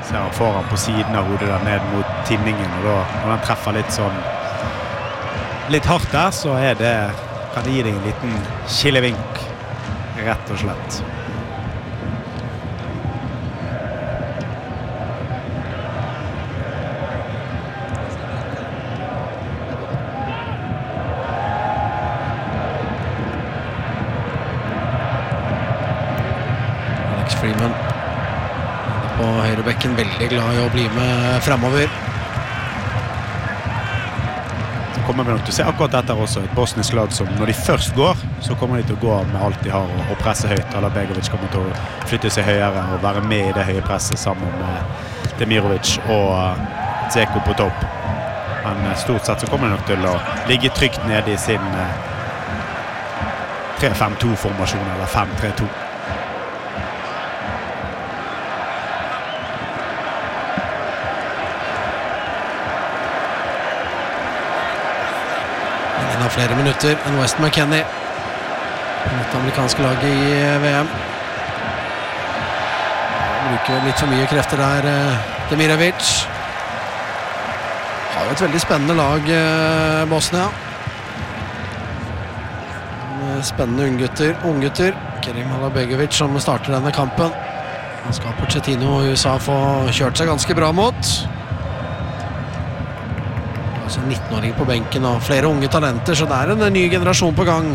Ser han foran på siden av hodet der ned mot tinningen, og da, når han treffer litt hardt der, så kan det gi deg en liten skillevink, rett og slett. Alex Freeman på høyrebekken, veldig glad i å bli med fremover. Kommer vi nok til å se akkurat dette også, et bosnisk lag som når de først går, så kommer de til å gå med alt de har og presse høyt. Alabegovic kommer til å flytte seg høyere og være med i det høye presset sammen med Demirovic og Dzeko på topp. Men stort sett så kommer de nok til å ligge trygt nede i sin 3-5-2-formasjon eller 5-3-2. Av flere minutter enn Weston McKennie, det amerikanske laget i VM. Bruker litt for mye krefter der, Demirovic. Har jo et veldig spennende lag, Bosnia. Spennende unggutter. Kerim Alabegovic som starter denne kampen. Han skal Pochettino og USA få kjørt seg ganske bra mot. 19-åring på benken og flere unge talenter, så det en ny generasjon på gang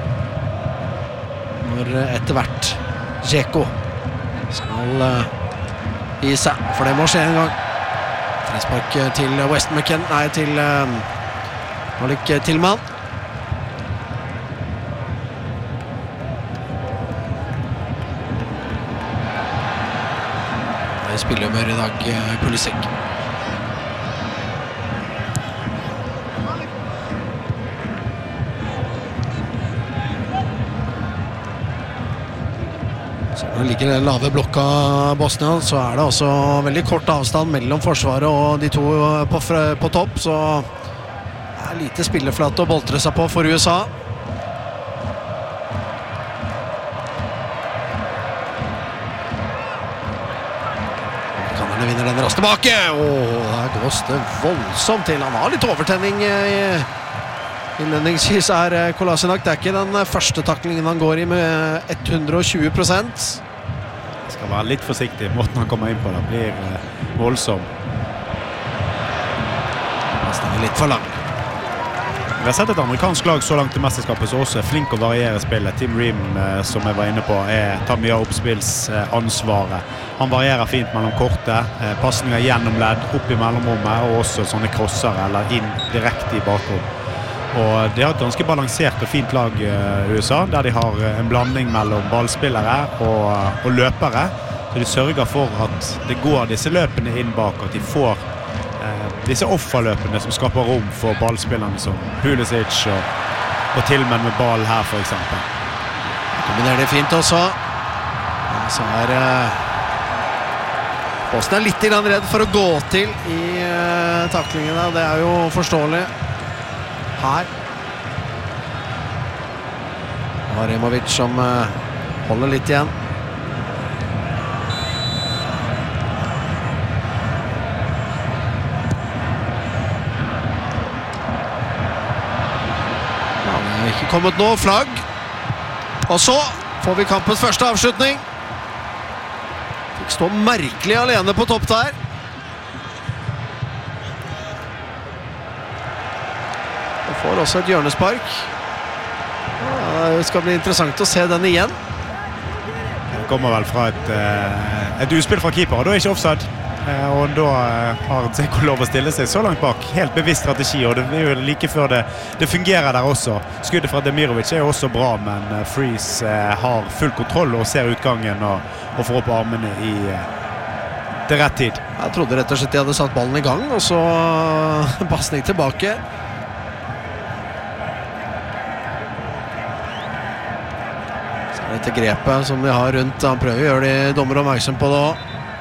når etter hvert Dzeko skal gi seg, for det må skje en gang. Frispark til Weston McKennie, nei, til Malik Tillman. Det spiller jo mer i dag, Pulisic. Når det ligger den lave blokka Bosnia, så det også veldig kort avstand mellom forsvaret og de to på topp, så det lite spilleflate å boltre seg på for USA. Kanerne vinner den raskt tilbake, og her gås det voldsomt til. Han har litt overtenning innledningsvis Kolasinac. Det ikke den første taklingen han går i med 120%. Skal være litt forsiktig, måten han kommer inn på det blir voldsom. Den litt for lang. Vi har sett et amerikansk lag så langt i mesterskapet som også flink å variere spillet. Tim Ream, som jeg var inne på, tar mye av oppspillsansvaret. Han varierer fint mellom korte, passninger gjennom ledd, opp i mellomrommet, og også sånne krosser eller inn direkte i bakgrunn. Og de har et ganske balansert og fint lag USA, der de har en blanding mellom ballspillere og løpere. Så de sørger for at det går disse løpene inn bak, at de får disse offerløpene som skaper rom for ballspillerne som Pulisic og Tillman med ball her for eksempel. Kombinerer det fint også. Så Bosnia litt redd for å gå til i taklingene. Det jo forståelig. Her Marimovic som holder litt igjen. Ja, det ikke kommet noe flagg. Og så får vi kampens første avslutning. Fikk stå merkelig alene på topp der. Får også et hjørnespark. Det skal bli interessant å se den igjen. Det kommer vel fra et utspill fra keeper, og da ikke offside. Og da har Dzeko lov å stille seg så langt bak. Helt bevisst strategi, og det jo like før det fungerer der også. Skuddet fra Demirovic jo også bra, men Freeze har full kontroll og ser utgangen og får opp armene til rett tid. Jeg trodde rett og slett de hadde satt ballen i gang, og så passning tilbake. Dette grepet som de har rundt, han prøver å gjøre de dommer oppmerksom på det også.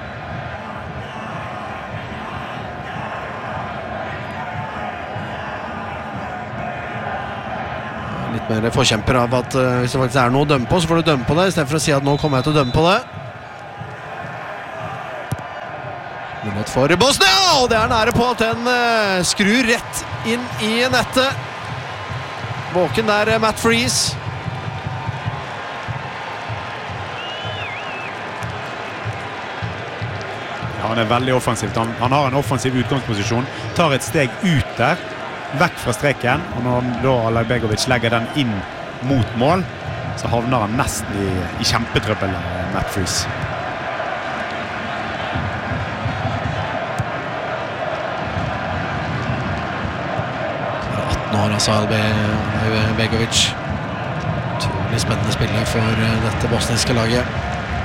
Litt mer forkjemper av at hvis det faktisk noe å dømme på, så får du dømme på det, i stedet for å si at nå kommer jeg til å dømme på det. Mulighet for Bosnia, og det nære på at den skrur rett inn i nettet. Våken der, Matt Freese. Han veldig offensivt. Han har en offensiv utgangsposisjon, tar et steg ut der, vekk fra streken, og når da Alagbegovic legger den inn mot mål, så havner han nesten i kjempetrøbbel, Matt Freese. Nå har altså Alagbegovic. Utrolig spennende spiller for dette bosniske laget.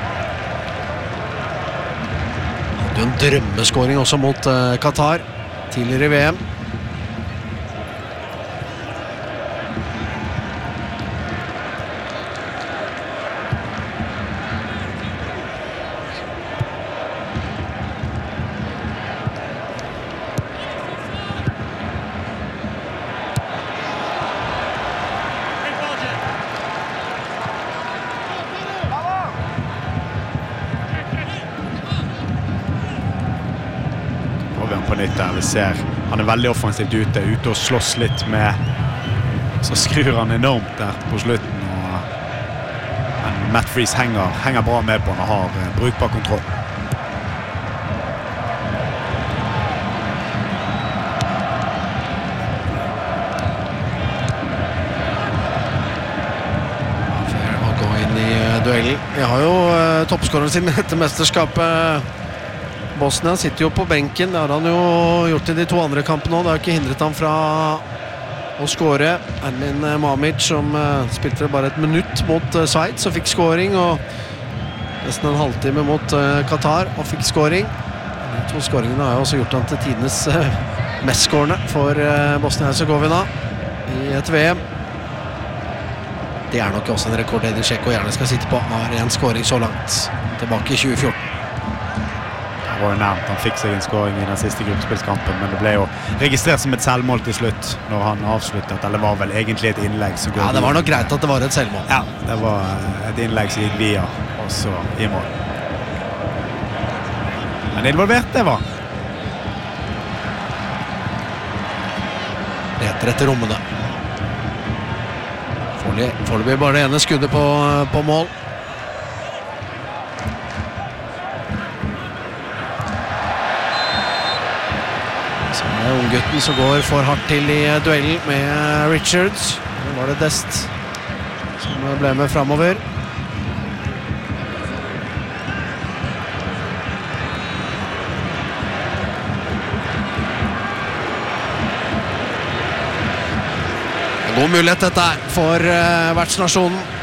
En drømmeskåring også mot Qatar tidligere i VM. På nytt der, vi ser han veldig offensivt ute og slåss litt med, så skrur han enormt der på slutten, og Matt Freese henger bra med på han og har brukbar kontroll. Før å gå inn i duellen. Jeg har jo toppskåreren sin etter mesterskapet. Bosnia sitter jo på benken, det har han jo gjort i de 2 andre kampene nå. Det har ikke hindret ham fra å skåre. Ermin Mamic, som spilte bare et minutt mot Sveits og fikk skåring, og nesten en halvtime mot Qatar og fikk skåring. De 2 skåringene har jo også gjort han til tidenes mest skårende for Bosnia-Herzegovina i et VM. Det nok også en rekord Edin Dzeko gjerne skal sitte på. Har en skåring så langt tilbake i 2014. Det var jo nærmt, han fikk seg en skåring i den siste gruppespillskampen, men det ble jo registrert som et selvmål til slutt når han avsluttet, eller var vel egentlig et innlegg. Ja, det var nok greit at det var et selvmål. Ja, det var et innlegg som gikk via, og så i mål. Men involvert det var. Leter etter rommene. Foreløpig bare det ene skuddet på mål. Unggutten som går for hardt til i duellen med Richards. Nå var det Dest som ble med fremover. God mulighet dette for vertsnasjonen.